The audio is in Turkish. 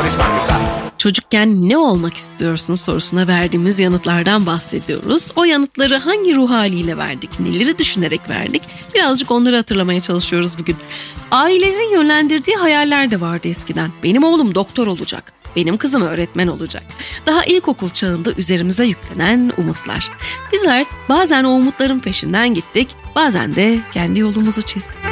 İslamika. Çocukken ne olmak istiyorsun sorusuna verdiğimiz yanıtlardan bahsediyoruz. O yanıtları hangi ruh haliyle verdik, neleri düşünerek verdik? Birazcık onları hatırlamaya çalışıyoruz bugün. Ailelerin yönlendirdiği hayaller de vardı eskiden. Benim oğlum doktor olacak, benim kızım öğretmen olacak. Daha ilkokul çağında üzerimize yüklenen umutlar. Bizler bazen o umutların peşinden gittik, bazen de kendi yolumuzu çizdik.